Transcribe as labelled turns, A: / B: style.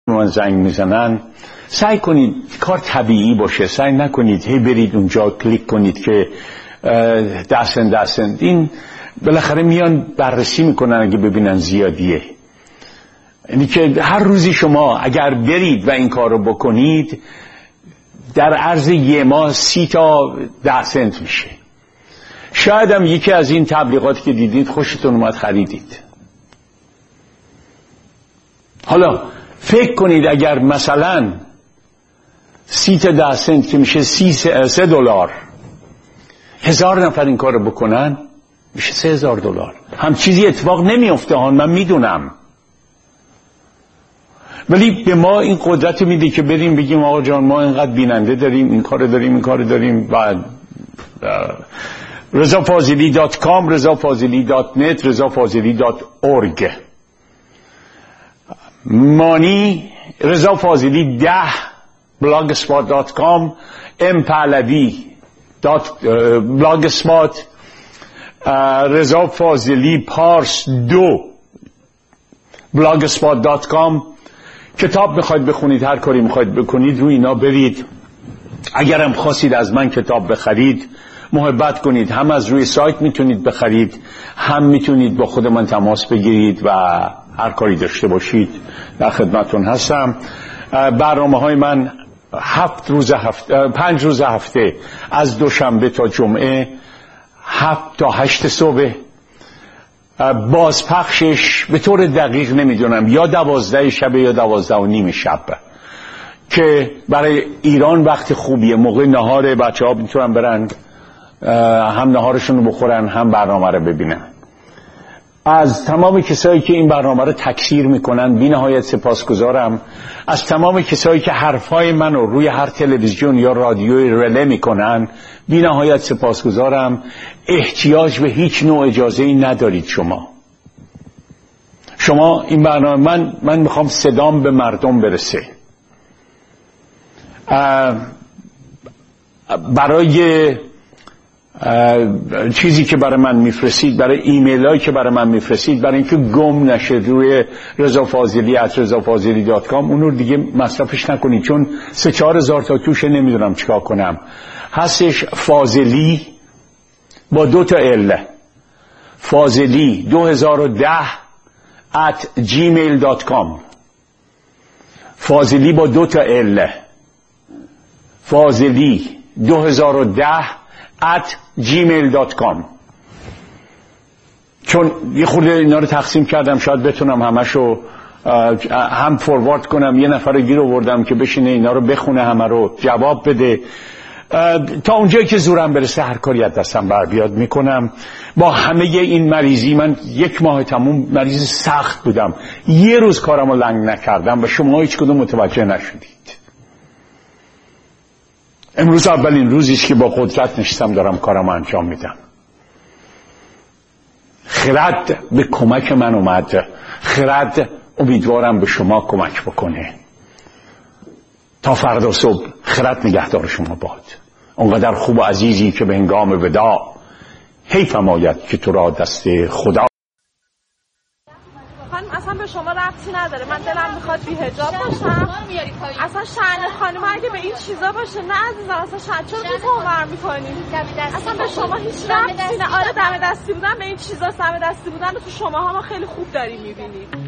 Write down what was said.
A: من زنگ میزنن سعی کنید کار طبیعی باشه، سعی نکنید هی برید اونجا کلیک کنید که دستن این بالاخره میان بررسی میکنن اگه ببینن زیادیه. یعنی که هر روزی شما اگر برید و این کار رو بکنید در عرض یه ماه 30 تا 10 سنت میشه. شاید هم یکی از این تبلیغاتی که دیدید خوشتون اومد خریدید. حالا فکر کنید اگر مثلا 30 تا 10 سنت که میشه $3 1000 نفر این کار رو بکنن میشه $3000. هم چیزی اتفاق نمیفته ها، من میدونم، ولی به ما این قدرت میده که بریم بگیم آقا جان ما اینقدر بیننده داریم، این کار داریم و rezafazili.com، rezafazili.net، rezafazili.org، مانی rezafazili 10 blogspot.com، mpalavi blogspot، rezafazili pars 2 blogspot.com. کتاب میخواید بخونید، هر کاری میخواید بکنید رو اینا برید. اگرم خواستید از من کتاب بخرید محبت کنید، هم از روی سایت میتونید بخرید، هم میتونید با خود من تماس بگیرید و هر کاری داشته باشید در خدمتون هستم. برنامه‌های من 5 روز هفته از دوشنبه تا جمعه 7 تا 8 صبح. بازپخشش به طور دقیق نمیدونم، یا 12 شب یا 12:30 شب، که برای ایران وقت خوبیه، موقع نهار بچه ها میتونن برن هم نهارشون رو بخورن هم برنامه رو ببینن. از تمام کسایی که این برنامه رو تکثیر میکنن بی نهایت سپاسگزارم. از تمام کسایی که حرفای منو روی هر تلویزیون یا رادیوی رله میکنن بی نهایت سپاسگزارم. احتیاج به هیچ نوع اجازه ای ندارید. شما این برنامه من میخوام صدام به مردم برسه. برای چیزی که برای من میفرستید، برای ایمیل هایی که برای من میفرستید، برای اینکه گم نشه روی rezafazili@rezafazili.com، اون رو دیگه مصرفش نکنید چون 3-4 هزار تا توشه، نمیدونم چیکار کنم. هستش فاضلی با 2 تا ال، فاضلی 2010@gmail.com، فاضلی با 2 تا ال، فاضلی 2010@gmail.com. چون یه خورده اینا رو تقسیم کردم شاید بتونم همشو هم فوروارد کنم. یه نفر رو گیر آوردم که بشینه اینا رو بخونه، همه رو جواب بده. تا اونجایی که زورم برسه هر کاری از دستم بر بیاد میکنم. با همه این مریضی، من 1 ماه تموم مریض سخت بودم، یه روز کارمو لنگ نکردم و شما هیچ کدوم متوجه نشدید. امروز اولین روزیست که با قدرت نشستم دارم کارمو انجام میدم. خرد به کمک من اومد، خرد امیدوارم به شما کمک بکنه. تا فردا صبح خرد نگهدار شما باد. اونقدر خوب و عزیزی که به هنگام وداع حیفم آید که تو را دست خدا.
B: خانم اصلا به شما ربطی نداره، من دلم میخواد بی حجاب باشم. اصلا شأن خانم اگه به این چیزا باشه، نه عزیزم اصلا چرا تو تومر میکنی؟ اصلا به شما هیچ ربطی نه. آره دم دستی بودن به این چیزا، دم دستی بودن تو شماها ما خیلی خوب داریم میبینیم.